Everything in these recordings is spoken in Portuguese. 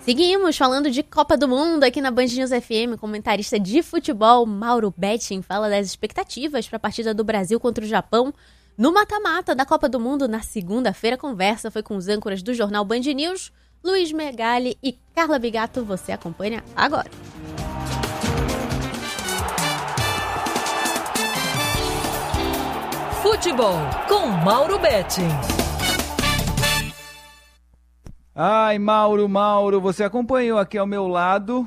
Seguimos falando de Copa do Mundo aqui na Band News FM. Comentarista de futebol Mauro Betting fala das expectativas para a partida do Brasil contra o Japão no mata-mata da Copa do Mundo na segunda-feira. A conversa foi com os âncoras do jornal Band News, Luiz Megali e Carla Bigato. Você acompanha agora. Futebol com Mauro Betting. Ai, Mauro, você acompanhou aqui ao meu lado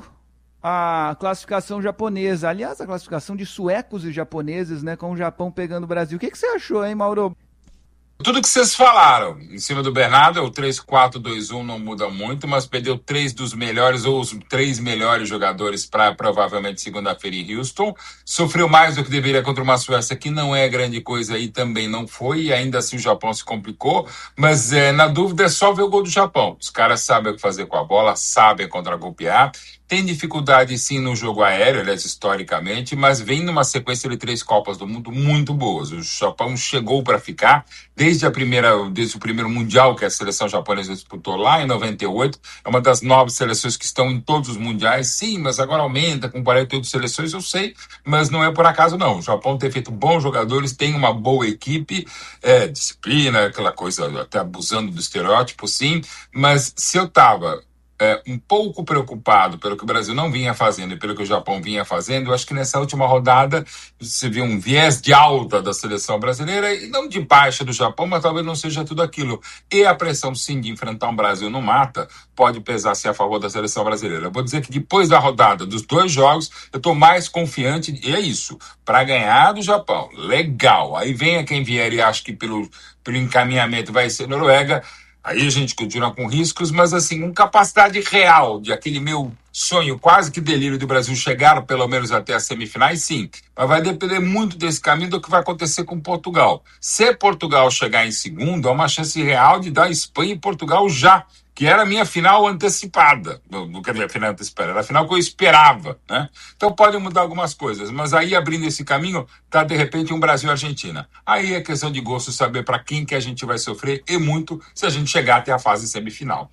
a classificação japonesa. Aliás, a classificação de suecos e japoneses, né, com o Japão pegando o Brasil. O que você achou, hein, Mauro? Tudo que vocês falaram em cima do Bernardo, o 3-4-2-1 não muda muito, mas perdeu 3 dos melhores ou os 3 melhores jogadores para provavelmente segunda-feira em Houston. Sofreu mais do que deveria contra uma Suécia, que não é grande coisa e também não foi, e ainda assim o Japão se complicou, mas na dúvida é só ver o gol do Japão. Os caras sabem o que fazer com a bola, sabem contra-golpear. Tem dificuldade sim no jogo aéreo, aliás, historicamente, mas vem numa sequência de 3 Copas do Mundo muito boas. O Japão chegou para ficar desde o primeiro Mundial que a seleção japonesa disputou lá em 98. É uma das 9 seleções que estão em todos os mundiais. Sim, mas agora aumenta com 48 seleções, eu sei, mas não é por acaso não. O Japão tem feito bons jogadores, tem uma boa equipe, disciplina, aquela coisa, até abusando do estereótipo, sim, mas se eu estava um pouco preocupado pelo que o Brasil não vinha fazendo e pelo que o Japão vinha fazendo, eu acho que nessa última rodada você viu um viés de alta da seleção brasileira e não de baixa do Japão, mas talvez não seja tudo aquilo. E a pressão, sim, de enfrentar um Brasil no mata pode pesar-se a favor da seleção brasileira. Eu vou dizer que depois da rodada dos 2 jogos, eu estou mais confiante, e é isso, para ganhar do Japão. Legal. Aí venha quem vier e acha que pelo encaminhamento vai ser Noruega. Aí a gente continua com riscos, mas assim, com capacidade real de aquele meu sonho, quase que delírio do Brasil chegar pelo menos até as semifinais, sim. Mas vai depender muito desse caminho do que vai acontecer com Portugal. Se Portugal chegar em segundo, há uma chance real de dar Espanha e Portugal já, que era a minha final antecipada. Não quer dizer a final antecipada, era a final que eu esperava, né? Então pode mudar algumas coisas, mas aí abrindo esse caminho, tá de repente um Brasil e Argentina. Aí é questão de gosto saber para quem que a gente vai sofrer e muito se a gente chegar até a fase semifinal.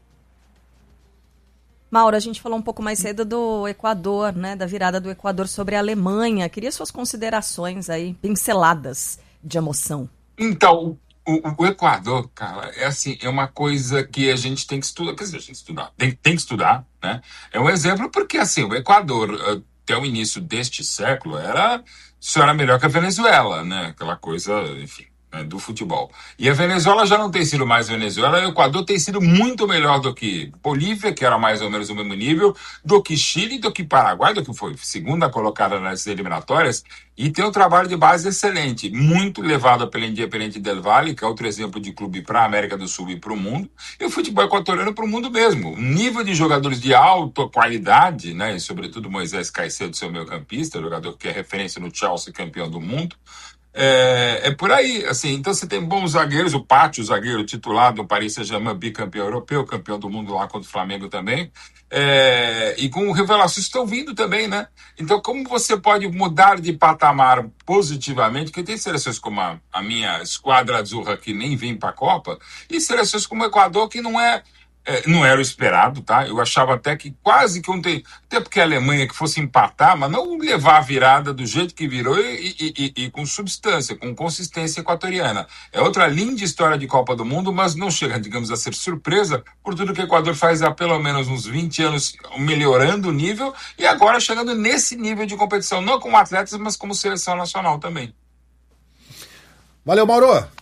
Mauro, a gente falou um pouco mais cedo do Equador, né? Da virada do Equador sobre a Alemanha. Queria suas considerações aí, pinceladas de emoção. Então, o Equador, cara, é uma coisa que a gente tem que estudar, quer dizer, a gente tem que estudar, né? É um exemplo porque, assim, o Equador, até o início deste século, era melhor que a Venezuela, né? Aquela coisa, enfim, né, do futebol. E a Venezuela já não tem sido mais Venezuela, o Equador tem sido muito melhor do que Bolívia, que era mais ou menos o mesmo nível, do que Chile, do que Paraguai, do que foi segunda colocada nas eliminatórias, e tem um trabalho de base excelente, muito levado pela Independiente del Valle, que é outro exemplo de clube para a América do Sul e para o mundo, e o futebol equatoriano para o mundo mesmo. Um nível de jogadores de alta qualidade, né, e sobretudo Moisés Caicedo, seu meio-campista, jogador que é referência no Chelsea, campeão do mundo. É por aí, assim, então você tem bons zagueiros, o Pátio, zagueiro titular do Paris Saint-Germain, bicampeão europeu, campeão do mundo lá contra o Flamengo também, e com revelações estão vindo também, né? Então como você pode mudar de patamar positivamente, porque tem seleções como a minha esquadra azurra que nem vem para a Copa, e seleções como o Equador que não era o esperado, tá? Eu achava até que quase que até porque a Alemanha que fosse empatar, mas não levar a virada do jeito que virou e com substância, com consistência equatoriana. É outra linda história de Copa do Mundo, mas não chega, digamos, a ser surpresa por tudo que o Equador faz há pelo menos uns 20 anos melhorando o nível e agora chegando nesse nível de competição, não como atletas, mas como seleção nacional também. Valeu, Mauro!